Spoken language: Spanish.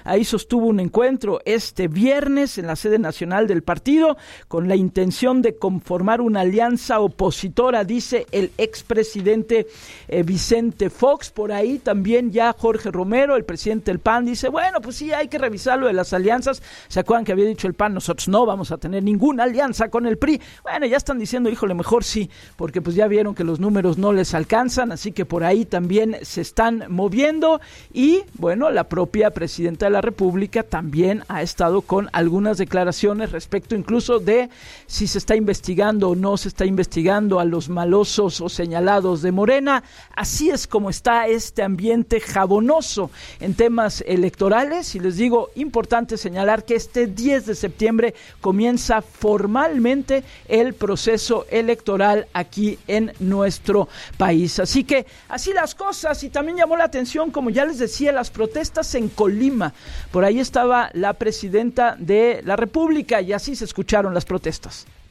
ahí sostuvo un encuentro este viernes en la sede nacional del partido con la intención de conformar una alianza opositora, dice el expresidente Vicente Fox. Por ahí también ya Jorge Romero, el presidente del PAN, dice, bueno, pues sí, hay que revisar lo de las alianzas. ¿Se acuerdan que había dicho el PAN? Nosotros no vamos a tener ninguna alianza con el PRI. Bueno, ya están diciendo, híjole, mejor sí, porque pues ya vieron que los números no les alcanzan, así que por ahí también se están moviendo. Y bueno, la propia presidenta de la República también ha estado con algunas declaraciones respecto incluso de si se está investigando o no se está investigando a los malosos o señalados de Morena. Así es como está este ambiente jabonoso en temas electorales, y les digo, importante señalar que este 10 de septiembre comienza formalmente el proceso electoral aquí en nuestro país. Así que así las cosas. Y también llamó la atención, como ya les decía, las protestas en Colima. Por ahí estaba la presidenta de la República y así se escucharon las protestas.